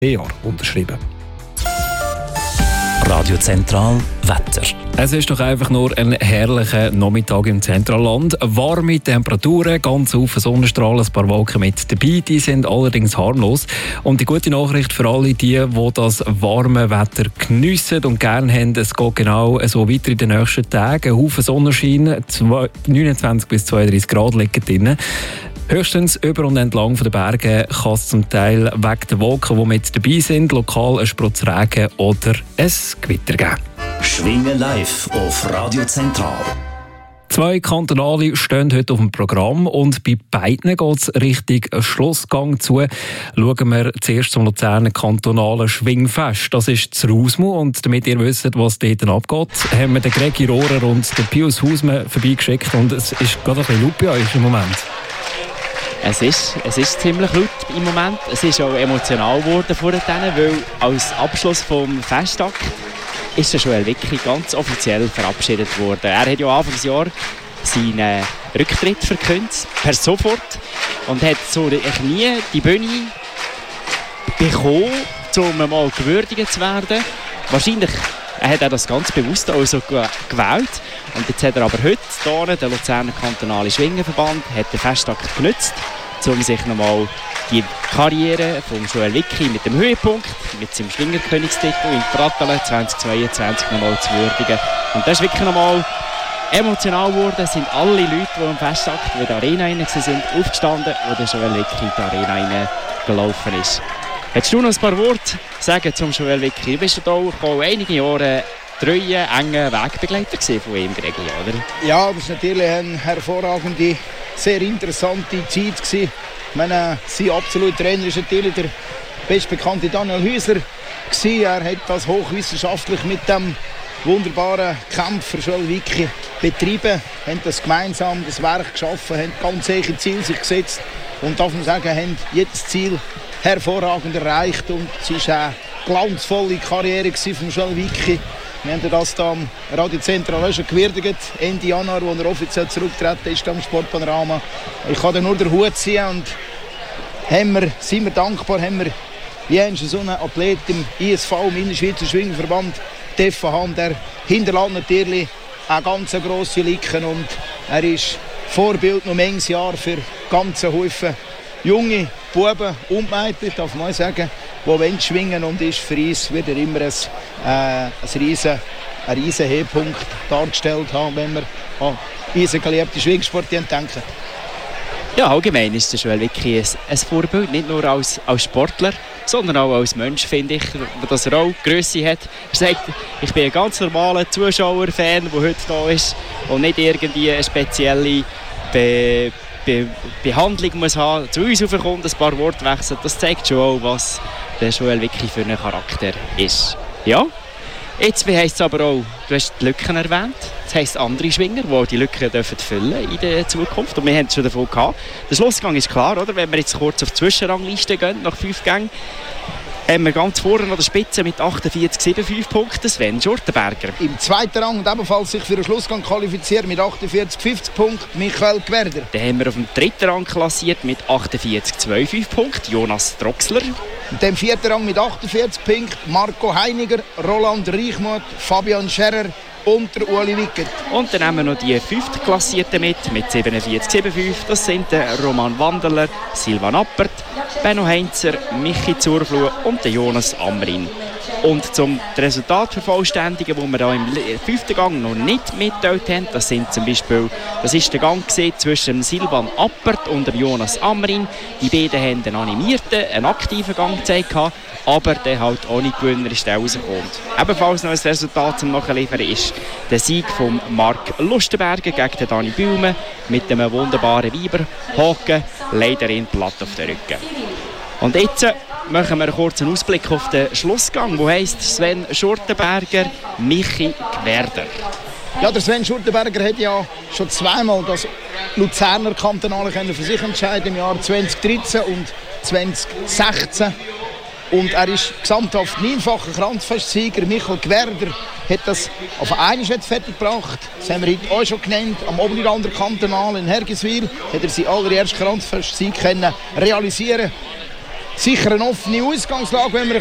Jahr unterschrieben. Radio Zentral Wetter. Es ist doch einfach nur ein herrlicher Nachmittag im Zentralland. Warme Temperaturen, ganz viele Sonnenstrahlen, ein paar Wolken mit dabei. Die sind allerdings harmlos. Und die gute Nachricht für alle die das warme Wetter geniessen und gerne haben, es geht genau so weiter in den nächsten Tagen. Ein Haufen Sonnenschein, 29 bis 32 Grad liegen drin. Höchstens über und entlang der Berge kann es zum Teil wegen der Wolken, die mit dabei sind, lokal ein Sprutz Regen oder ein Gewitter geben. Schwingen live auf Radio Zentral. 2 Kantonale stehen heute auf dem Programm und bei beiden geht es Richtung Schlussgang zu. Schauen wir zuerst zum Luzerner kantonalen Schwingfest. Das ist das Rausmu und damit ihr wisst, was dort abgeht, haben wir den Gregi Rohrer und den Pius Hausmann vorbeigeschickt und es ist gerade ein bisschen laut bei euch im Moment. Es ist ziemlich laut im Moment. Es ist auch emotional geworden vorhin, weil als Abschluss vom Festtag ist der Joel Wicki ganz offiziell verabschiedet worden. Er hat ja Anfang des Jahres seinen Rücktritt verkündet, per sofort, und hat so nie die Bühne bekommen, um mal gewürdigt zu werden. Wahrscheinlich hat er das ganz bewusst auch so gewählt. Und jetzt hat er aber heute hier, der Luzerner kantonale Schwingenverband, hat den Festtag genutzt, um sich nochmal die Karriere von Joel Wicki mit dem Höhepunkt, mit seinem Schwingerkönigstitel in Pratteln 2022 nochmal zu würdigen. Und das ist wirklich nochmal emotional geworden. Es sind alle Leute, die am Festtag, die in der Arena rein waren, aufgestanden, wo der Joel Wicki in die Arena gelaufen ist. Hättest du noch ein paar Worte sagen zum Joel Wicki? Du bist ja auch einige Jahre treue, enge Wegbegleiter von ihm, Gregi, oder? Ja, das war natürlich eine hervorragende, sehr interessante Zeit gewesen. Ich meine, sein absoluter Trainer war natürlich der bestbekannte Daniel Häusler gewesen. Er hat das hochwissenschaftlich mit dem wunderbaren Kämpfer Joel Wicki betrieben, haben das gemeinsam das Werk geschaffen, haben ganz sicher Ziele sich gesetzt und darf man sagen, haben jedes Ziel hervorragend erreicht und es war eine glanzvolle Karriere von Joel Wicki. Wir haben das hier am Radio Zentral auch schon gewürdigt, Ende Januar, wo er offiziell zurückgetreten ist am Sportpanorama. Ich kann da nur den Hut ziehen und sind wir dankbar, haben wir wie so einen Athlet im ISV, im Innerschweizer Schwingenverband, dürfen haben. Der hinterlässt natürlich eine ganz grosse Lücke und er ist Vorbild noch manches Jahr für ganze Haufen junge Buben und Mädchen, darf man sagen, die schwingen und ist für uns wieder immer ein riesen Höhepunkt dargestellt haben, wenn wir an unsere geliebte Schwingsport denken. Ja, allgemein ist der Joel Wicki ein Vorbild, nicht nur als Sportler, sondern auch als Mensch, finde ich, dass er auch Grösse hat. Er sagt, ich bin ein ganz normaler Zuschauer-Fan, der heute da ist und nicht irgendwie eine spezielle Behandlung muss haben, zu uns raufkommt, ein paar Worte wechselt. Das zeigt schon auch, was der Joel Wicki für ein Charakter ist. Ja, jetzt heisst es aber auch, du hast die Lücken erwähnt, das heisst andere Schwinger, die die Lücken dürfen füllen in der Zukunft. Und wir haben es schon davon gehabt. Der Schlussgang ist klar, oder? Wenn wir jetzt kurz auf die Zwischenrangliste gehen, nach 5 Gängen, haben wir ganz vorne an der Spitze mit 48,75 Punkten Sven Schurtenberger. Im zweiten Rang und ebenfalls sich für den Schlussgang qualifiziert mit 48,50 Punkten Michael Gwerder. Dann haben wir auf dem dritten Rang klassiert mit 48,25 Punkten Jonas Troxler. Und im vierten Rang mit 48 Punkten Marco Heiniger, Roland Reichmuth, Fabian Scherer und der Ueli Wickert. Und dann haben wir noch die 5. Klassierten mit 47,75. Das sind der Roman Wanderler, Silvan Appert, Benno Heinzer, Michi Zurfluh und der Jonas Amrin. Und zum Resultat vervollständigen, wo wir da im 5. Gang noch nicht mitgeteilt haben, das ist der Gang zwischen Silvan Appert und dem Jonas Amrin. Die beiden haben einen animierten, einen aktiven Gang gezeigt, aber der halt ohne gewinnerische rauskommt. Ebenfalls noch ein Resultat zum Nachliefern ist der Sieg von Marc Lustenberger gegen den Dani Bühlmann mit einem wunderbaren Weiberhaken, leider in Platt auf den Rücken. Und jetzt machen wir einen kurzen Ausblick auf den Schlussgang, wo heisst Sven Schurtenberger, Michi Gwerder. Ja, der Sven Schurtenberger hat ja schon zweimal das Luzerner Kantonale für sich entscheiden im Jahr 2013 und 2016. Und er ist gesamthaft 9-facher Kranzfestsieger. Michael Gwerder hat das auf einmal fertig gebracht. Das haben wir heute auch schon genannt. Am Oberlander Kantonal in Hergiswil hat er seinen allerersten Kranzfestsieg realisieren. sicher eine offene Ausgangslage, wenn wir